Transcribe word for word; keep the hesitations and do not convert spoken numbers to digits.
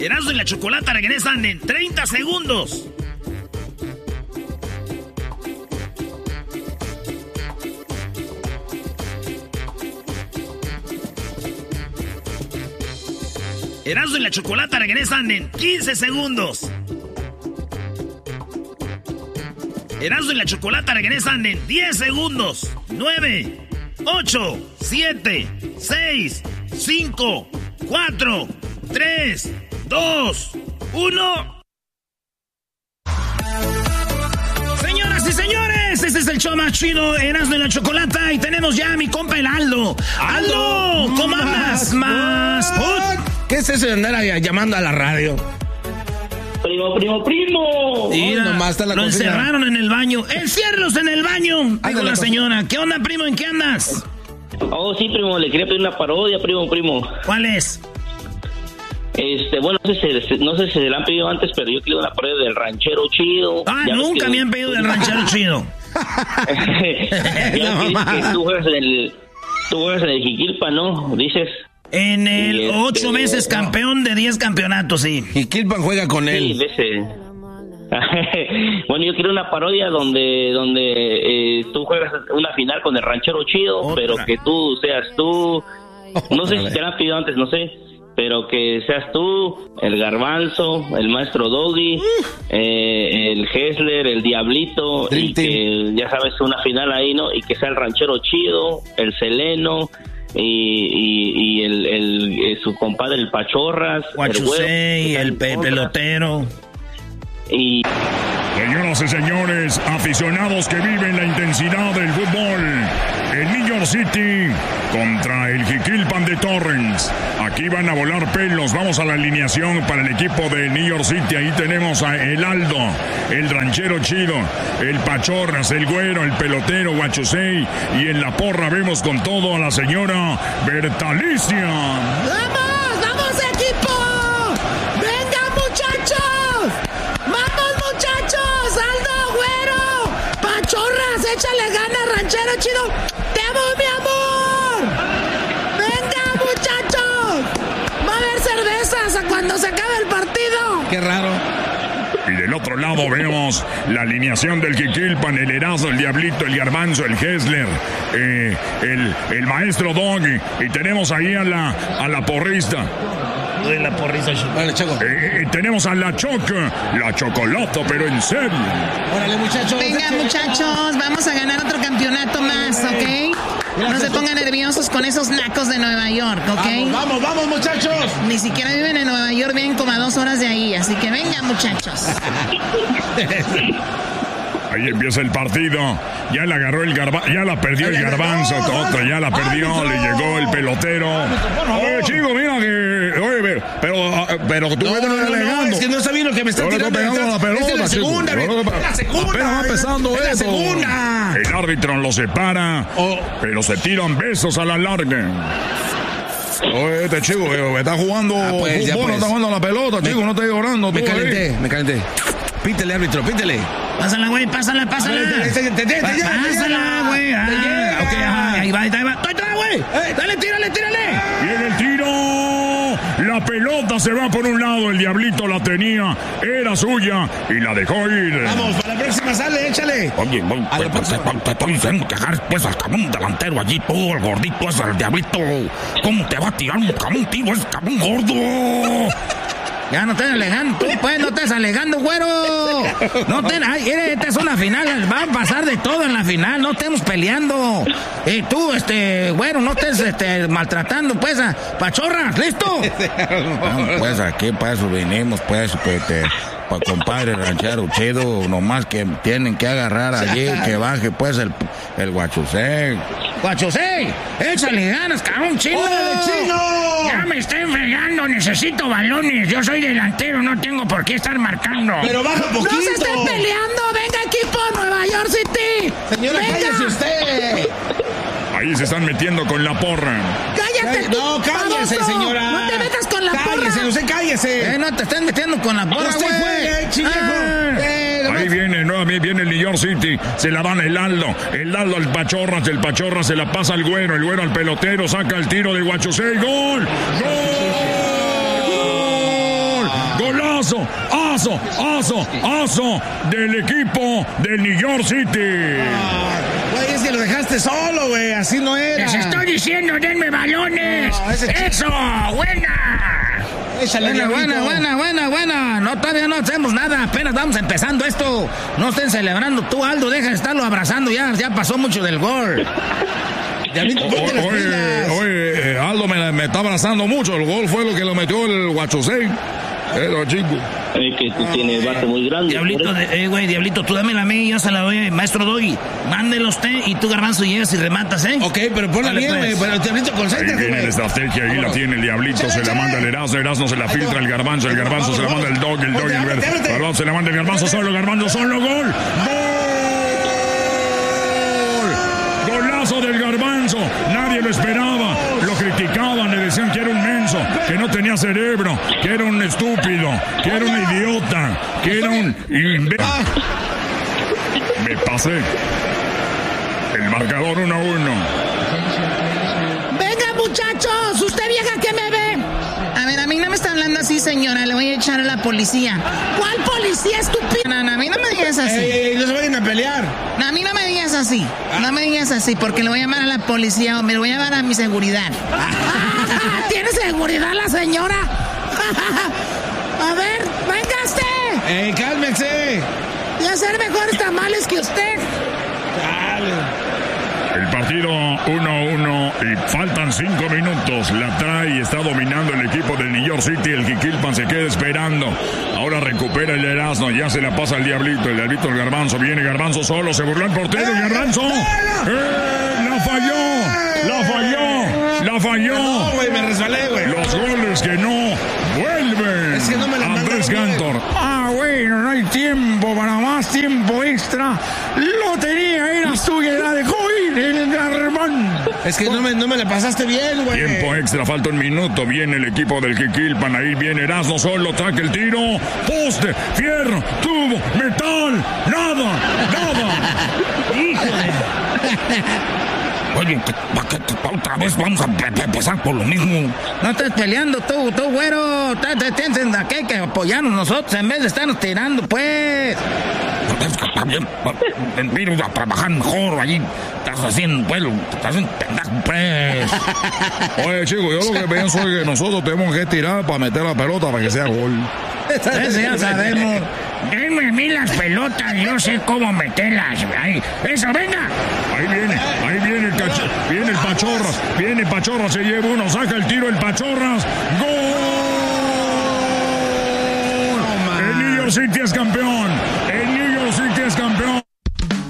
Erasmo y la Chocolata regresan en treinta segundos. Erasmo y la Chocolata regresan en quince segundos. Erasmo y la Chocolata regresan en diez segundos. nueve, ocho, siete, seis, cinco, cuatro, tres, dos, uno. Señoras y señores, este es el show más chido, Erasmo y la Chocolata, y tenemos ya a mi compa el Aldo. Aldo, ¿cómo andas? Más put. ¿Qué es eso de andar llamando a la radio? Primo, primo, primo. Mira, oh, nomás está la lo cocina. encerraron en el baño. ¡Enciérralos en el baño! Ay, Dijo la la co- señora. ¿Qué onda, primo? ¿En qué andas? Oh, sí, primo, le quería pedir una parodia, primo, primo. ¿Cuál es? Este, bueno, no sé si, no sé si se la han pedido antes, pero yo quiero una parodia del ranchero chido. Ah, Ya ves nunca que- me han pedido del ranchero chido. ya ves que, que tú juegas en el, tú juegas en el Jiquilpa, ¿no? Dices. En el Y este, ocho veces no. campeón de diez campeonatos, sí. Y Kilpan juega con Sí, él. de ese. Bueno, yo quiero una parodia donde donde eh, tú juegas una final con el ranchero chido, Otra. pero que tú seas tú. No sé si te la han pedido antes, no sé. Pero que seas tú, el Garbanzo, el Maestro Doggy, eh, el Hessler, el Diablito, Dream y Team. que ya sabes, una final ahí, ¿no? Y que sea el ranchero chido, el Seleno, y, y, y el, el, eh, su compadre, el Pachorras, el Guachusei, Güero, el pe- otra. pelotero. Y Señoras y señores, aficionados que viven la intensidad del fútbol, el New York City contra el Jiquilpan de Torrens. Aquí van a volar pelos. Vamos a la alineación para el equipo de New York City. Ahí tenemos a El Aldo, el ranchero chido, el Pachorras, el Güero, el pelotero Guachusei, y en la porra vemos con todo a la señora Bertalicia. ¡Vamos! ¡Vamos, equipo! ¡Venga, muchachos! ¡Vamos, muchachos! ¡Aldo, Güero! ¡Pachorras! ¡Échale ganas, ranchero chido! ¡Te amo, mi amor! ¡Venga, muchachos! ¡Va a haber cervezas a cuando se acabe el partido! Qué raro. Y del otro lado vemos la alineación del Jiquilpan, el Erasmo, el Diablito, el Garbanzo, el Hessler, eh, el, el Maestro Doggy. Y tenemos ahí a la, a la porrista. De la porrisa. Vale, Choco. Eh, tenemos a la Choca, la Chocolata, pero en serio. Órale, muchachos. Venga, muchachos, vamos a ganar otro campeonato más, ¿ok? No se pongan nerviosos con esos nacos de Nueva York, ¿ok? Vamos, vamos, vamos, muchachos. Ni siquiera viven en Nueva York, viven como a dos horas de ahí, así que venga, muchachos. Ahí empieza el partido. Ya la agarró el garbanzo, ya la perdió el garbanzo, otra, ya la perdió, le llegó el pelotero. Oye, chico, mira que. Oye, pero, pero tú No, vete no, no, no, alegando. es que no está bien lo que me está Yo le estoy tirando. pegando la pelota, Es la chico. segunda, Yo le estoy es la pe- segunda. Apenas va empezando Es la esto. segunda. El árbitro lo separa, Oh. pero se tiran besos a la larga. Oye, este chico eh, está jugando Ah, pues, ya fútbol, no pues. está jugando la pelota, chico, no está llorando. Me tú ahí. calenté, me calenté. Pítele, árbitro, pítele. Pásala, güey, pásala, pásala. A ver, te- te- te- te- te- Pa- te llega, te Pásala, llega. güey. Te Ah, llega. ok, ajá, ahí va, ahí va. ¡Estoy atrás, güey! Eh. ¡Dale, tírale, tírale! Viene el tiro. La pelota se va por un lado. El Diablito la tenía. Era suya. Y la dejó ir. Vamos, para la próxima sale, échale. Oye, voy, A la pues, te, próxima. te- te estoy diciendo que agarres pues al cabrón delantero allí, tú, el gordito ese, el Diablito. ¿Cómo te va a tirar un cabrón tiro ese cabrón gordo? Ya no estés alegando, tú pues, no estés alegando, güero. No te, ay, mire, esta es una final, va a pasar de todo en la final, no estemos peleando. Y tú, este, güero, no estés este, maltratando, pues, a Pachorras, ¿listo? Pues aquí, pues, vinimos, pues, pues, te, pa, compadre ranchero chido, nomás que tienen que agarrar allí, que baje, pues, el, el guachusé. Guachosé, échale ganas, cabrón, chino. ¡Órale, chino! Ya me estoy fregando, necesito balones. Yo soy delantero, no tengo por qué estar marcando. Pero baja poquito. ¡No se estén peleando! ¡Venga, equipo Nueva York City! Señora, ¡Venga! cállese usted. Ahí se están metiendo con la porra. ¡Cállate! No, cállese, baboso! señora. ¡No te metas con la Cállese, porra! usted cállese. Eh, no te estén metiendo con la porra, Usted güey. juegue, chilejo. Ah. Eh, nomás- Ahí viene, nuevamente viene el New York City. Se la dan el Aldo. El Aldo al Pachorras. El Pachorras se la pasa al Güero. El Güero al pelotero. Saca el tiro de Guachusei. ¡Gol! ¡Gol! aso, aso, aso, aso del equipo del New York City. Güey, es que lo dejaste solo, güey. Así no era. Les estoy diciendo, denme balones. No, ese ch- ¡Eso! ¡Buena! Échale, Buena, diablito. buena, buena, buena, buena. No, todavía no hacemos nada. Apenas vamos empezando esto. No estén celebrando. Tú, Aldo, deja de estarlo abrazando. Ya, ya pasó mucho del gol. Diablito, ponte las Oye, pilas. oye, eh, Aldo me, me está abrazando mucho. El gol fue lo que lo metió el Guachusei. Pero, chico. Es que tú tienes bate muy grande. Diablito, por eso. de- eh, güey, Diablito, tú dámela a mí, yo se la doy, maestro Doggy. Mándelo usted y tú, Garbanzo, llegas y rematas, ¿eh? Ok, pero ponla Dale, bien, pues. güey. Pero Diablito, Ahí concéntrate, viene güey. la estrategia, ahí la tiene el Diablito, Échale, se la échale. manda el Erasmo, Erasmo se la filtra el Garbanzo, el Garbanzo se la manda el Dog, el Dog, el Ábrete, ábrete. Garbanzo se la manda el Garbanzo solo, Garbanzo solo, gol. ¡Gol! Golazo del Garbanzo, nadie lo esperaba, lo criticaban, le decían que era un menso, que no tenía cerebro, que era un estúpido, que era un idiota, que era un imbécil. Me pasé. El marcador uno a uno. Venga, muchachos, usted vieja que me ve. A ver, a mí no me está hablando así, señora, le voy a echar a la policía. ¿Cuál policía estúpido? No, no, a mí no me digas así. Ey, ey, no se vayan a pelear. No, a mí no me digas así. No me digas así, porque le voy a llamar a la policía o me lo voy a llamar a mi seguridad. ¿Tiene seguridad la señora? A ver, véngase. Ey, cálmense. Y hacer mejores tamales que usted. Dale. El partido uno a uno y faltan cinco minutos. La trae y está dominando el equipo del New York City. El Jiquilpan se queda esperando. Ahora recupera el Erasmo. Ya se la pasa al Diablito. El Diablito, el Garbanzo. Viene Garbanzo solo. Se burló el portero. El Garbanzo. ¡Eh! ¡La falló! ¡La falló! ¡La falló! No, güey, me resbalé, güey. Los goles que no vuelven. Es que no me la Andrés mandaron bien. Cantor. Ah, bueno, no hay tiempo para más tiempo extra. Lo tenía, era suya, la dejó ir el Garbanzo. Es que no me, no me la pasaste bien, güey. Tiempo extra, falta un minuto. Viene el equipo del Jiquilpan. Ahí viene Erasmo solo. Taca el tiro. Poste, fierro, tubo, metal. Nada, nada. Hijo de... Oye, ¿para qué otra vez vamos a pe- empezar por lo mismo? No estés peleando tú, tú, güero. Te- te- Tienes aquí que apoyarnos nosotros en vez de estarnos tirando, pues. Es que también, en ir a trabajar mejor, allí estás haciendo, pues, estás haciendo pendejo, pues. Oye, chicos, yo lo que pienso es que nosotros tenemos que tirar para meter la pelota para que sea gol. Eso ya sabemos. Denme a mí las pelotas, yo sé cómo meterlas. Ahí, eso, venga. Ahí viene, ahí viene el cacho, viene el Pachorras, viene Pachorras, se lleva uno, saca el tiro el Pachorras. ¡Gol! El New York City es campeón.